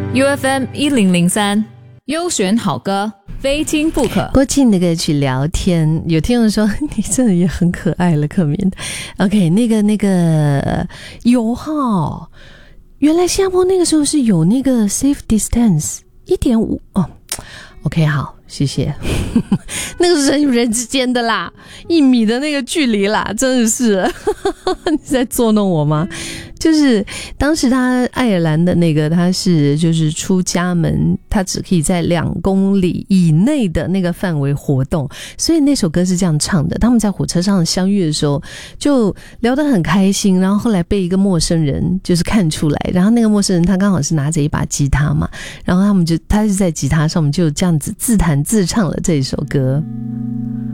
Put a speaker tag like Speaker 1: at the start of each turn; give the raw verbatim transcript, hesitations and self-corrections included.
Speaker 1: U F M 一零零三，优选好歌，非听不可。
Speaker 2: 郭靖的歌曲聊天，有听众说你真的也很可爱了，可明。OK， 那个那个有哈，原来新加坡那个时候是有那个 safe distance 一点五哦。OK， 好，谢谢。那个是人与人之间的啦，一米的那个距离啦，真的是。你在捉弄我吗？就是当时他爱尔兰的那个，他是就是出家门，他只可以在两公里以内的那个范围活动，所以那首歌是这样唱的。他们在火车上相遇的时候，就聊得很开心，然后后来被一个陌生人就是看出来，然后那个陌生人他刚好是拿着一把吉他嘛，然后他们就他是在吉他上面就这样子自弹自唱了这首歌。